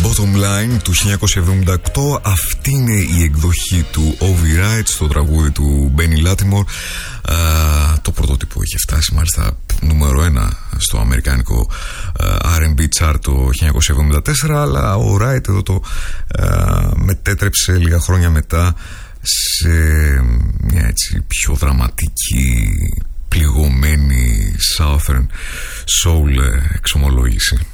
Bottom Line του 1978. Αυτή είναι η εκδοχή του Ovi Wright στο τραγούδι του Benny Latimore. Το πρωτότυπο είχε φτάσει μάλιστα νούμερο 1 στο αμερικάνικο R&B chart το 1974, αλλά ο Wright εδώ το μετέτρεψε λίγα χρόνια μετά σε μια έτσι πιο δραματική, πληγωμένη Southern Soul εξομολόγηση.